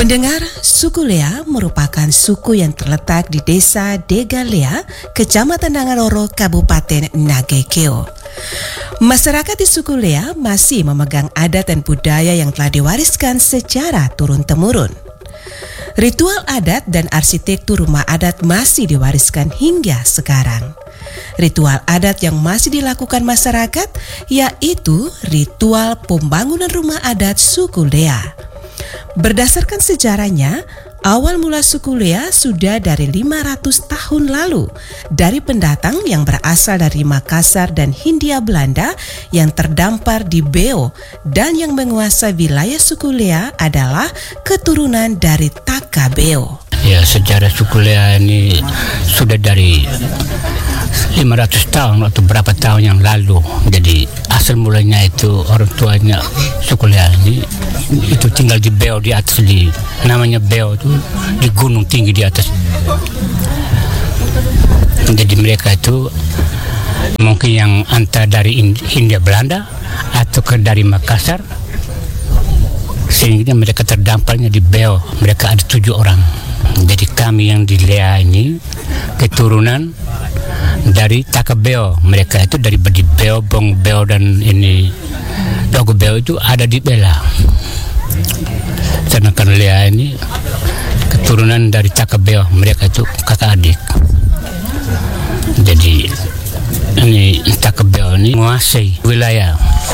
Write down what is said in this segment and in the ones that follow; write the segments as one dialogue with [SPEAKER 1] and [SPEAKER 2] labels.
[SPEAKER 1] Pendengar, suku Lea merupakan suku yang terletak di desa Degalea, Kecamatan Nangaroro, Kabupaten Nagekeo. Masyarakat di suku Lea masih memegang adat dan budaya yang telah diwariskan secara turun-temurun. Ritual adat dan arsitektur rumah adat masih diwariskan hingga sekarang. Ritual adat yang masih dilakukan masyarakat yaitu ritual pembangunan rumah adat suku Lea. Berdasarkan sejarahnya, awal mula suku Lea sudah dari 500 tahun lalu dari pendatang yang berasal dari Makassar dan Hindia Belanda yang terdampar di Beo, dan yang menguasai wilayah suku Lea adalah keturunan dari Taka Beo.
[SPEAKER 2] Ya, sejarah suku Lea ini sudah dari 500 tahun atau berapa tahun yang lalu. Jadi asal mulanya itu orang tuanya suku Lea ini itu tinggal di Beo, di atas, di namanya Beo itu di gunung tinggi di atas. Jadi mereka itu mungkin yang antara dari Hindia Belanda atau dari Makassar, sehingga mereka terdamparnya di Beo. Mereka ada 7 orang. Jadi kami yang di Lea ini keturunan dari Taka Beo. Mereka itu dari Beo, Bong Beo, dan ini Dogo Beo itu ada di Bela. Sedangkan Lea ini keturunan dari Taka Beo. Mereka itu kakak adik. Jadi ini Taka Beo ini menguasai wilayah.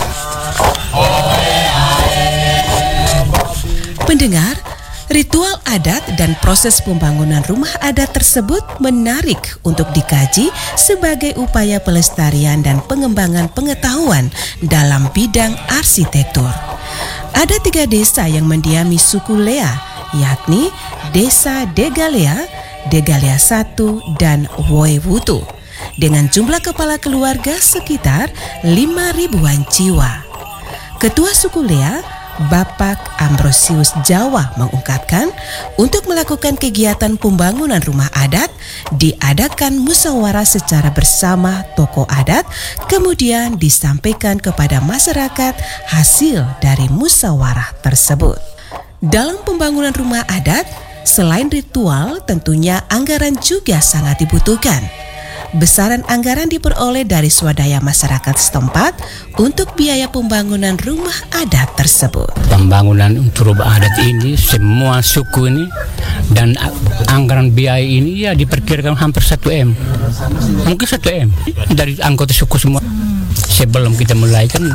[SPEAKER 1] Pendengar, ritual adat dan proses pembangunan rumah adat tersebut menarik untuk dikaji sebagai upaya pelestarian dan pengembangan pengetahuan dalam bidang arsitektur. Ada 3 desa yang mendiami suku Lea, yakni Desa Degalea, Degalea 1, dan Woiwutu, dengan jumlah kepala keluarga sekitar 5.000-an jiwa. Ketua suku Lea, Bapak Ambrosius Jawa, mengungkapkan untuk melakukan kegiatan pembangunan rumah adat diadakan musyawarah secara bersama tokoh adat, kemudian disampaikan kepada masyarakat hasil dari musyawarah tersebut. Dalam pembangunan rumah adat, selain ritual, tentunya anggaran juga sangat dibutuhkan. Besaran anggaran diperoleh dari swadaya masyarakat setempat untuk biaya pembangunan rumah adat tersebut.
[SPEAKER 2] Pembangunan untuk rumah adat ini semua suku ini dan anggaran biaya ini ya diperkirakan hampir 1 M. Mungkin 1 M dari anggota suku semua. Sebelum kita mulai kan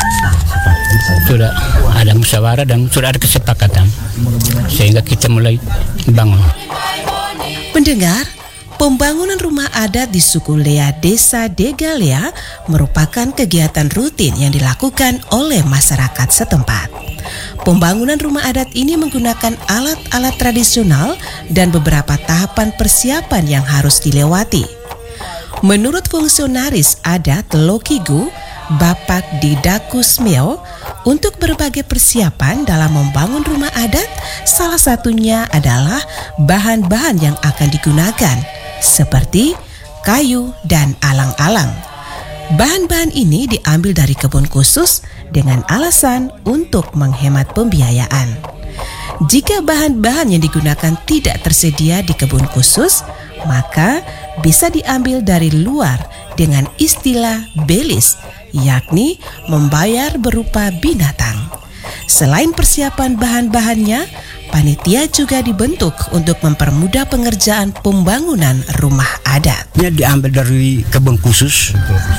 [SPEAKER 2] sudah ada musyawarah dan sudah ada kesepakatan sehingga kita mulai bangun.
[SPEAKER 1] Pendengar, pembangunan rumah adat di suku Lea Desa Degalea merupakan kegiatan rutin yang dilakukan oleh masyarakat setempat. Pembangunan rumah adat ini menggunakan alat-alat tradisional dan beberapa tahapan persiapan yang harus dilewati. Menurut fungsionaris adat Lokigu, Bapak Didakus Meo, untuk berbagai persiapan dalam membangun rumah adat, salah satunya adalah bahan-bahan yang akan digunakan, seperti kayu dan alang-alang. Bahan-bahan ini diambil dari kebun khusus dengan alasan untuk menghemat pembiayaan. Jika bahan-bahan yang digunakan tidak tersedia di kebun khusus, maka bisa diambil dari luar dengan istilah belis, yakni membayar berupa binatang. Selain persiapan bahan-bahannya, panitia juga dibentuk untuk mempermudah pengerjaan pembangunan rumah adat.
[SPEAKER 3] Ini diambil dari kebun khusus,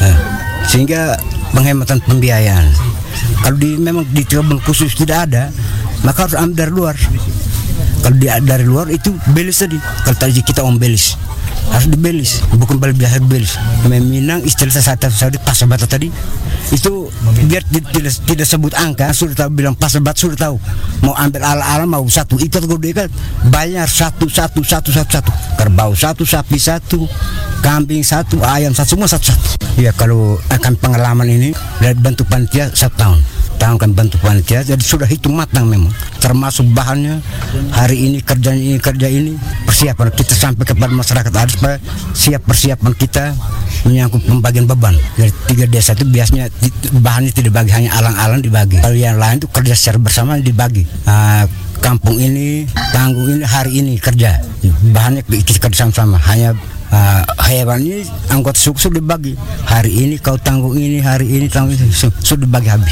[SPEAKER 3] sehingga penghematan pembiayaan. Kalau memang di kebun khusus tidak ada, maka harus ambil dari luar. Kalau dari luar itu belis tadi. Kalau tadi kita belis, harus dibelis, bukan balik biasa belis. Meminang istilah saya pas bata tadi itu biar tidak sebut angka, sudah tahu bilang pas bat, sudah tahu mau ambil ala-ala, mau 1 ikat atau 2 ikat, bayar satu, kerbau 1, sapi 1, kambing 1, ayam 1, semua 1. Ya, kalau akan pengalaman ini dari bentuk panitia 1 tahun kan bentuk panitia, jadi sudah hitung matang memang, termasuk bahannya, hari ini kerja ini, persiapan kita sampai kepada masyarakat adat supaya siap persiapan kita menyangkut pembagian beban. Dari 3 desa itu biasanya bahannya tidak dibagi, hanya alang-alang dibagi. Kalau yang lain itu kerja secara bersama dibagi. kampung ini, tanggung ini, hari ini kerja. Bahannya kita kerja sama-sama. Hanya hewan ini anggota suku sudah dibagi. Hari ini kau tanggung ini, hari ini tanggung ini, sudah dibagi habis.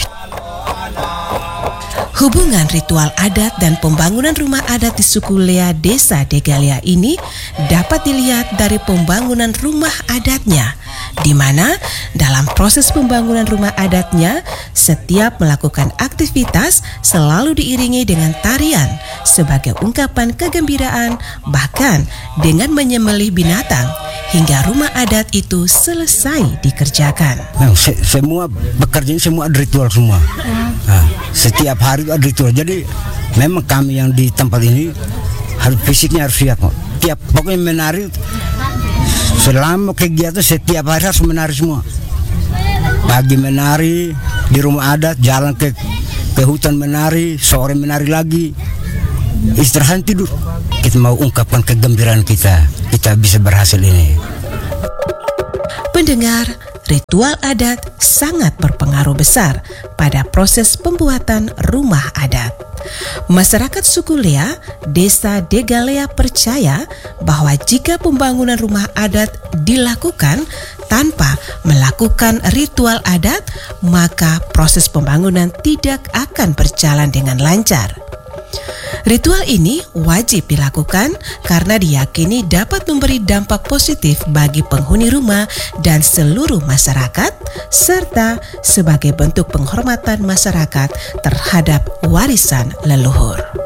[SPEAKER 1] Hubungan ritual adat dan pembangunan rumah adat di suku Lea Desa Degalia ini dapat dilihat dari pembangunan rumah adatnya, di mana dalam proses pembangunan rumah adatnya, setiap melakukan aktivitas selalu diiringi dengan tarian sebagai ungkapan kegembiraan, bahkan dengan menyembelih binatang hingga rumah adat itu selesai dikerjakan.
[SPEAKER 3] Nah, semua bekerja semua ada ritual semua. Setiap hari ada ritual. Jadi memang kami yang di tempat ini harus fisiknya harus siap. Tiap pokoknya menari selama kegiatan setiap hari harus menari semua. Pagi menari di rumah adat, jalan ke hutan menari, sore menari lagi, istirahat tidur. Kita mau ungkapkan kegembiraan kita bisa berhasil ini.
[SPEAKER 1] Pendengar, ritual adat sangat berpengaruh besar pada proses pembuatan rumah adat. Masyarakat suku Lea, Desa Degalia percaya bahwa jika pembangunan rumah adat dilakukan tanpa melakukan ritual adat, maka proses pembangunan tidak akan berjalan dengan lancar. Ritual ini wajib dilakukan karena diyakini dapat memberi dampak positif bagi penghuni rumah dan seluruh masyarakat, serta sebagai bentuk penghormatan masyarakat terhadap warisan leluhur.